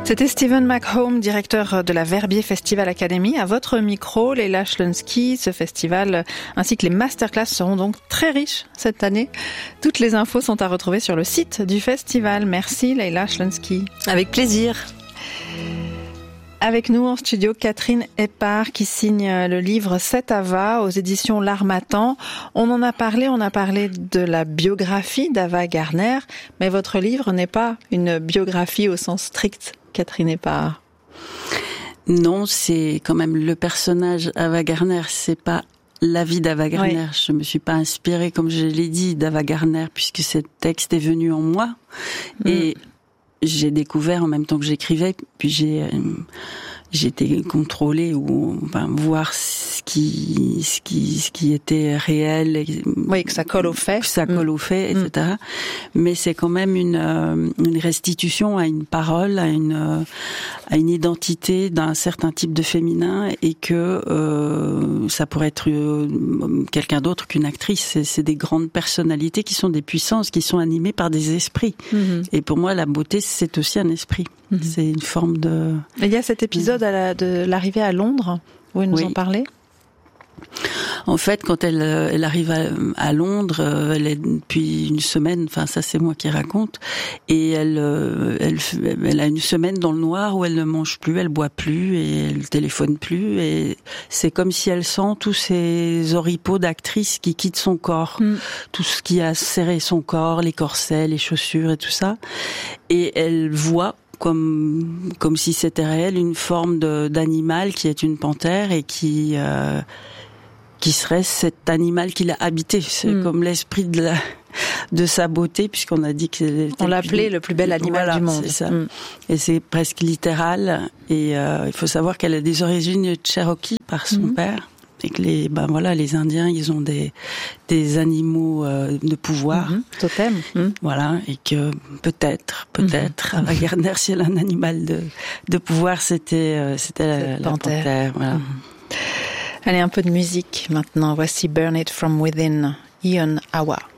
C'était Stephen McHome, directeur de la Verbier Festival Academy. À votre micro, Leila Chlonsky. Ce festival ainsi que les masterclass seront donc très riches cette année. Toutes les infos sont à retrouver sur le site du festival. Merci Leila Chlonsky. Avec plaisir. Avec nous en studio, Catherine Épard qui signe le livre Cet Ava aux éditions L'Harmattan. On en a parlé de la biographie d'Ava Gardner, mais votre livre n'est pas une biographie au sens strict, Catherine Épard. Non, c'est quand même le personnage Ava Gardner, c'est pas la vie d'Ava Gardner. Oui. Je me suis pas inspirée, comme je l'ai dit, d'Ava Gardner, puisque ce texte est venu en moi. Et j'ai découvert en même temps que j'écrivais, puis j'ai été contrôlée ou voir ce qui était réel. Oui, que ça colle aux faits. Que ça colle aux faits, etc. Mais c'est quand même une restitution à une parole, à une identité d'un certain type de féminin, et que ça pourrait être quelqu'un d'autre qu'une actrice. C'est des grandes personnalités qui sont des puissances, qui sont animées par des esprits. Et pour moi, la beauté, c'est aussi un esprit. C'est une forme de... Il y a cet épisode de l'arrivée à Londres, vous pouvez nous en parler ? En fait, quand elle arrive à Londres, elle est depuis une semaine, enfin ça c'est moi qui raconte, et elle a une semaine dans le noir où elle ne mange plus, elle boit plus et elle téléphone plus, et c'est comme si elle sent tous ces oripeaux d'actrice qui quittent son corps, tout ce qui a serré son corps, les corsets, les chaussures et tout ça, et elle voit comme si c'était réel une forme d'animal qui est une panthère et qui serait cet animal qui l'a habité. C'est comme l'esprit de sa beauté, puisqu'on a dit on l'appelait le plus bel animal du monde. C'est ça. Et c'est presque littéral. Et il faut savoir qu'elle a des origines Cherokee par son père. Et que les Indiens, ils ont des animaux de pouvoir. Totem. Voilà. Et que peut-être, Ava Gardner, si elle a un animal de pouvoir, c'était la panthère. Voilà. Allez, un peu de musique maintenant. Voici Burn It From Within, Ian Awa.